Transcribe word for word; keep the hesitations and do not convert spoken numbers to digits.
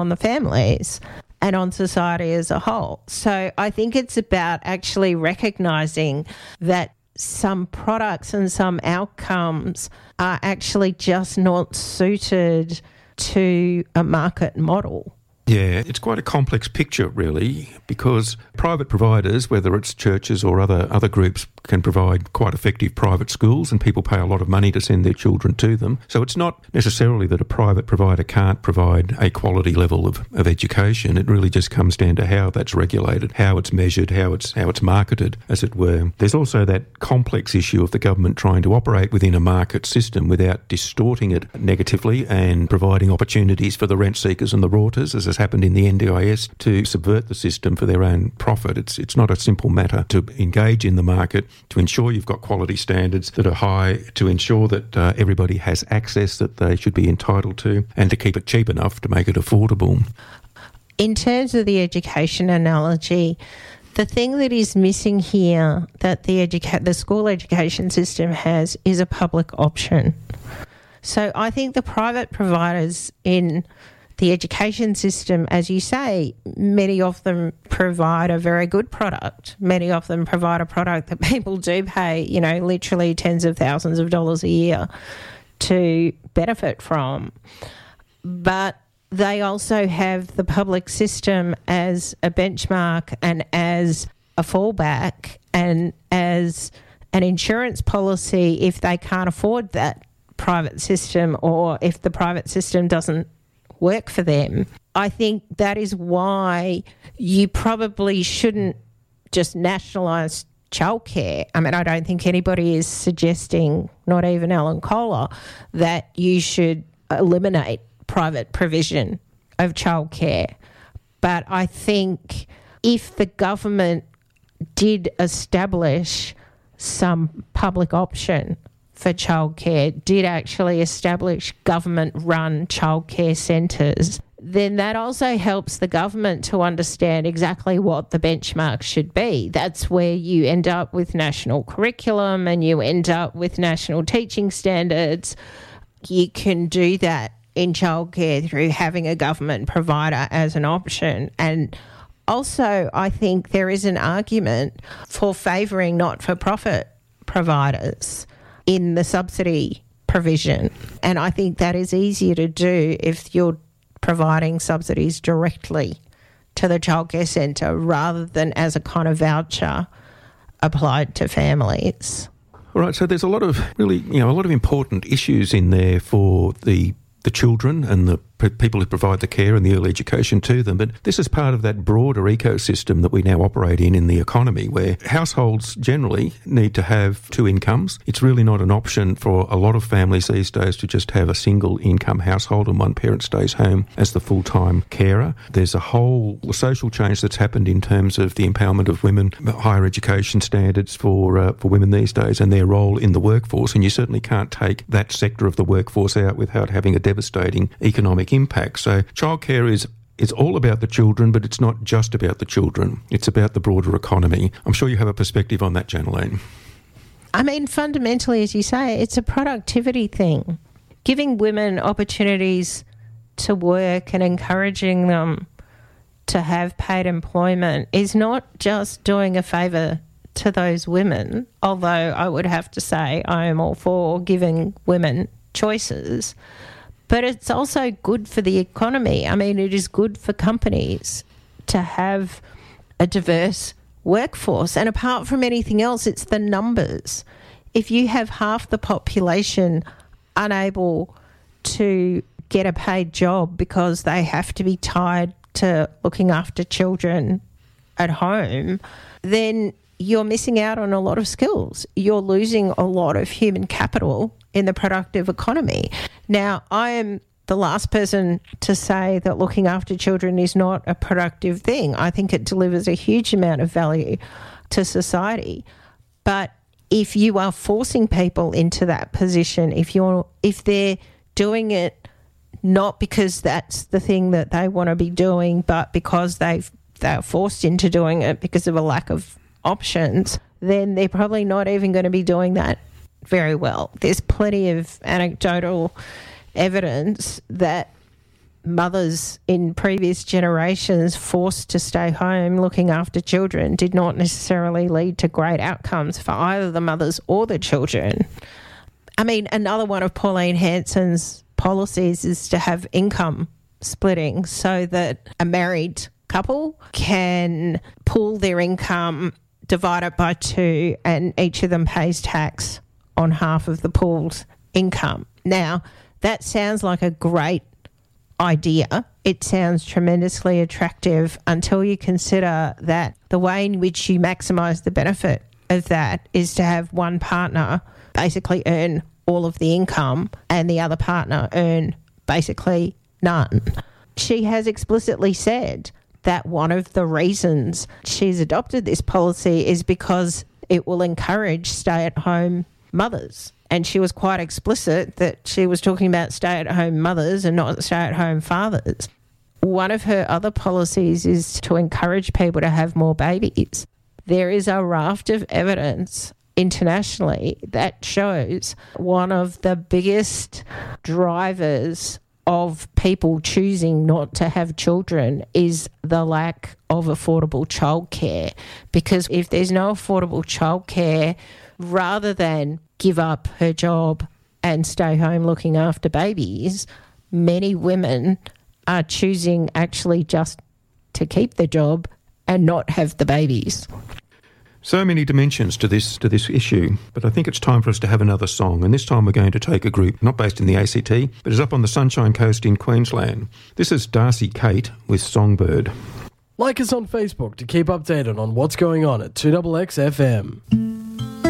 on the families and on society as a whole. So I think it's about actually recognising that some products and some outcomes are actually just not suited to a market model. Yeah, it's quite a complex picture, really, because private providers, whether it's churches or other other groups, can provide quite effective private schools, and people pay a lot of money to send their children to them. So it's not necessarily that a private provider can't provide a quality level of, of education. It really just comes down to how that's regulated, how it's measured, how it's how it's marketed, as it were. There's also that complex issue of the government trying to operate within a market system without distorting it negatively and providing opportunities for the rent seekers and the rorters, as has happened in the N D I S, to subvert the system for their own profit. It's it's not a simple matter to engage in the market, to ensure you've got quality standards that are high, to ensure that uh, everybody has access that they should be entitled to, and to keep it cheap enough to make it affordable. In terms of the education analogy, the thing that is missing here that the educa- the school education system has is a public option. So I think the private providers in the education system, as you say, many of them provide a very good product. Many of them provide a product that people do pay, you know, literally tens of thousands of dollars a year to benefit from. But they also have the public system as a benchmark and as a fallback and as an insurance policy if they can't afford that private system or if the private system doesn't work for them. I think that is why you probably shouldn't just nationalise childcare. I mean, I don't think anybody is suggesting, not even Alan Kohler, that you should eliminate private provision of childcare. But I think if the government did establish some public option for childcare, did actually establish government-run childcare centres, then that also helps the government to understand exactly what the benchmark should be. That's where you end up with national curriculum and you end up with national teaching standards. You can do that in childcare through having a government provider as an option. And also, I think there is an argument for favouring not-for-profit providers in the subsidy provision. And I think that is easier to do if you're providing subsidies directly to the childcare centre rather than as a kind of voucher applied to families. All right, so there's a lot of really, you know, a lot of important issues in there for the the children and the p- people who provide the care and the early education to them. But this is part of that broader ecosystem that we now operate in in the economy, where households generally need to have two incomes. It's really not an option for a lot of families these days to just have a single income household and one parent stays home as the full-time carer. There's a whole social change that's happened in terms of the empowerment of women, higher education standards for uh, for women these days and their role in the workforce. And you certainly can't take that sector of the workforce out without having a devastating economic impact. So childcare is it's all about the children, but it's not just about the children. It's about the broader economy. I'm sure you have a perspective on that, Janaline. I mean, fundamentally, as you say, it's a productivity thing. Giving women opportunities to work and encouraging them to have paid employment is not just doing a favour to those women, although I would have to say I am all for giving women choices. But it's also good for the economy. I mean, it is good for companies to have a diverse workforce. And apart from anything else, it's the numbers. If you have half the population unable to get a paid job because they have to be tied to looking after children at home, then you're missing out on a lot of skills. You're losing a lot of human capital in the productive economy. Now, I am the last person to say that looking after children is not a productive thing. I think it delivers a huge amount of value to society. But if you are forcing people into that position, if you're if they're doing it not because that's the thing that they want to be doing, but because they've they're forced into doing it because of a lack of options, then they're probably not even going to be doing that very well. There's plenty of anecdotal evidence that mothers in previous generations forced to stay home looking after children did not necessarily lead to great outcomes for either the mothers or the children. I mean, another one of Pauline Hanson's policies is to have income splitting so that a married couple can pool their income, divide it by two, and each of them pays tax on half of the pooled income. Now, that sounds like a great idea. It sounds tremendously attractive until you consider that the way in which you maximise the benefit of that is to have one partner basically earn all of the income and the other partner earn basically none. She has explicitly said that one of the reasons she's adopted this policy is because it will encourage stay-at-home mothers. And she was quite explicit that she was talking about stay-at-home mothers and not stay-at-home fathers. One of her other policies is to encourage people to have more babies. There is a raft of evidence internationally that shows one of the biggest drivers of people choosing not to have children is the lack of affordable childcare. Because if there's no affordable childcare, rather than give up her job and stay home looking after babies, many women are choosing actually just to keep the job and not have the babies. So many dimensions to this to this issue, but I think it's time for us to have another song, and this time we're going to take a group not based in the A C T, but is up on the Sunshine Coast in Queensland. This is Darcy Kate with Songbird. Like us on Facebook to keep updated on what's going on at two X X F M.